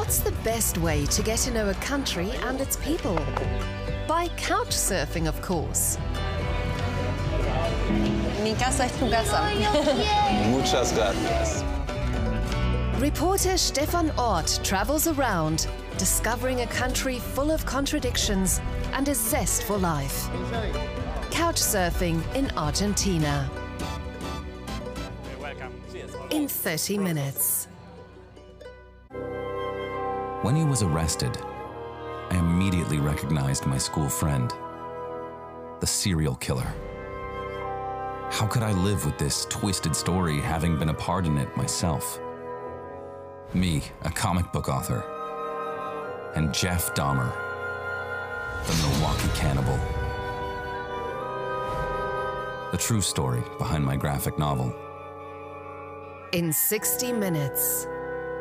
What's the best way to get to know a country and its people? By couch surfing, of course. Mi casa es tu casa. Muchas gracias. Reporter Stefan Ort travels around, discovering a country full of contradictions and a zest for life. Couch surfing in Argentina. In 30 minutes. When he was arrested, I immediately recognized my school friend, the serial killer. How could I live with this twisted story, having been a part in it myself? Me, a comic book author, and Jeff Dahmer, the Milwaukee cannibal. The true story behind my graphic novel. In 60 minutes.